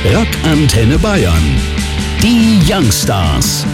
Rockantenne Bayern. Die Youngstars.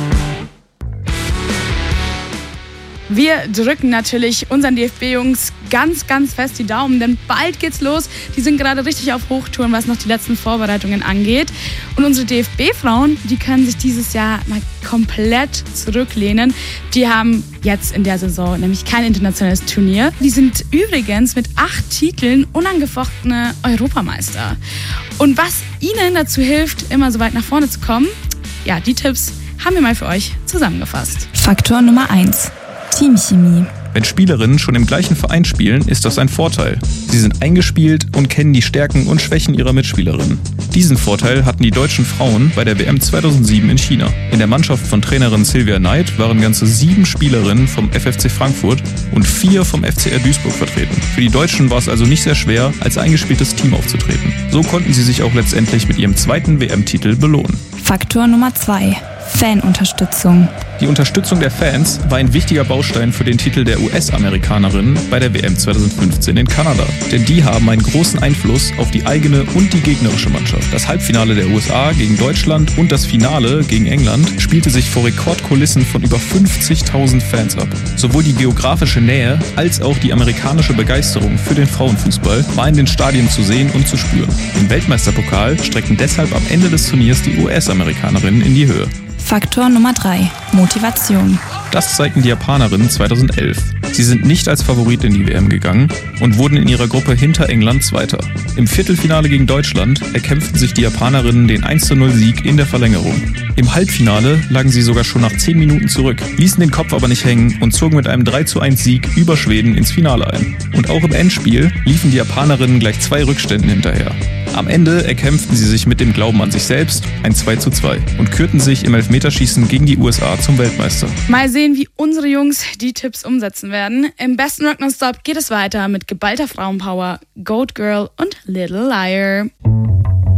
Wir drücken natürlich unseren DFB-Jungs ganz, ganz fest die Daumen, denn bald geht's los. Die sind gerade richtig auf Hochtouren, was noch die letzten Vorbereitungen angeht. Und unsere DFB-Frauen, die können sich dieses Jahr mal komplett zurücklehnen. Die haben jetzt in der Saison nämlich kein internationales Turnier. Die sind übrigens mit 8 Titeln unangefochtene Europameister. Und was ihnen dazu hilft, immer so weit nach vorne zu kommen, ja, die Tipps haben wir mal für euch zusammengefasst. Faktor Nummer 1. Teamchemie. Wenn Spielerinnen schon im gleichen Verein spielen, ist das ein Vorteil. Sie sind eingespielt und kennen die Stärken und Schwächen ihrer Mitspielerinnen. Diesen Vorteil hatten die deutschen Frauen bei der WM 2007 in China. In der Mannschaft von Trainerin Silvia Neid waren ganze 7 Spielerinnen vom FFC Frankfurt und 4 vom FCR Duisburg vertreten. Für die Deutschen war es also nicht sehr schwer, als eingespieltes Team aufzutreten. So konnten sie sich auch letztendlich mit ihrem 2. WM-Titel belohnen. Faktor Nummer 2. Fanunterstützung. Die Unterstützung der Fans war ein wichtiger Baustein für den Titel der US-Amerikanerinnen bei der WM 2015 in Kanada. Denn die haben einen großen Einfluss auf die eigene und die gegnerische Mannschaft. Das Halbfinale der USA gegen Deutschland und das Finale gegen England spielte sich vor Rekordkulissen von über 50.000 Fans ab. Sowohl die geografische Nähe als auch die amerikanische Begeisterung für den Frauenfußball war in den Stadien zu sehen und zu spüren. Im Weltmeisterpokal streckten deshalb am Ende des Turniers die US-Amerikanerinnen in die Höhe. Faktor Nummer 3. Motivation. Das zeigten die Japanerinnen 2011. Sie sind nicht als Favorit in die WM gegangen und wurden in ihrer Gruppe hinter England Zweiter. Im Viertelfinale gegen Deutschland erkämpften sich die Japanerinnen den 1:0-Sieg in der Verlängerung. Im Halbfinale lagen sie sogar schon nach 10 Minuten zurück, ließen den Kopf aber nicht hängen und zogen mit einem 3:1-Sieg über Schweden ins Finale ein. Und auch im Endspiel liefen die Japanerinnen gleich 2 Rückständen hinterher. Am Ende erkämpften sie sich mit dem Glauben an sich selbst ein 2:2 und kürten sich im Elfmeterschießen gegen die USA zum Weltmeister. Mal sehen, wie unsere Jungs die Tipps umsetzen werden. Im besten Rock Nonstop geht es weiter mit geballter Frauenpower, Goat Girl und Little Liar.